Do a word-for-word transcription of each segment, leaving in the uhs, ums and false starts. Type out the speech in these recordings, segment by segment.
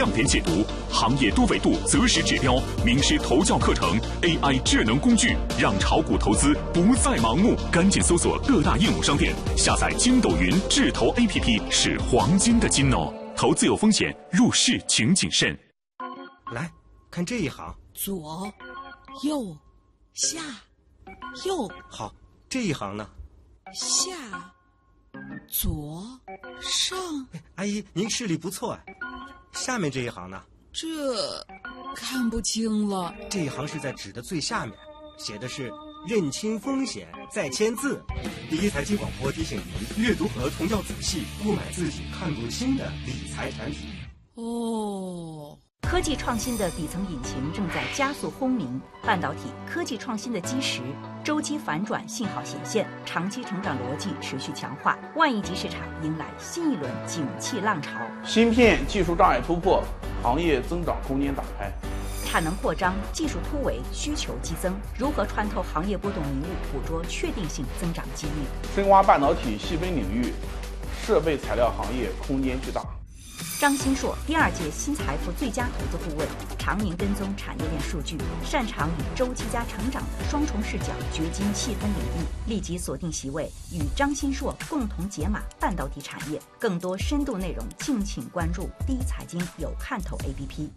亮点解读，行业多维度择时指标，名师投教课程 ，A I 智能工具，让炒股投资不再盲目。赶紧搜索各大应用商店，下载筋斗云智投 A P P， 是黄金的金哦。投资有风险，入市请谨慎。 来看这一行， 左、右、下、右。 好，这一行呢？ 下、左、上。 阿姨，您视力不错啊。下面这一行呢？ 这看不清了。 这一行是在纸的最下面，写的是认清风险再签字。第一财经广播提醒您，阅读合同要仔细，不买自己看不清的理财产品。 哦。 科技创新的底层引擎正在加速轰鸣，半导体科技创新的基石周期反转信号显现，长期成长逻辑持续强化，万亿级市场迎来新一轮景气浪潮。 芯片技术障碍突破，行业增长空间打开。 产能扩张，技术突围，需求激增，如何穿透行业波动迷雾，捕捉确定性增长机遇？ 深挖半导体细分领域，设备材料行业空间巨大。 张新硕第二届新财富最佳投资顾问，常年跟踪产业链数据，擅长以周期加成长的双重视角掘金细分领域。立即锁定席位，与张新硕共同解码半导体产业。更多深度内容，敬请关注第一财经有看头 A P P。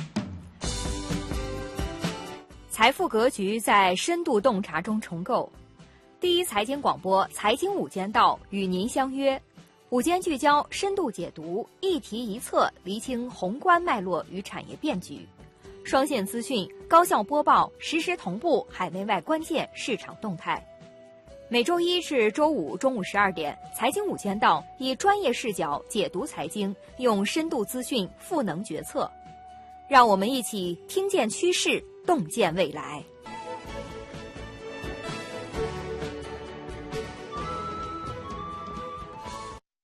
财富格局在深度洞察中重构。第一财经广播财经午间道与您相约。午间聚焦，深度解读，一题一策，厘清宏观脉络与产业变局。双线资讯，高效播报，实时同步海内外关键市场动态。每周一至周五中午十二点，财经午间道以专业视角解读财经，用深度资讯赋能决策。让我们一起听见趋势，洞见未来。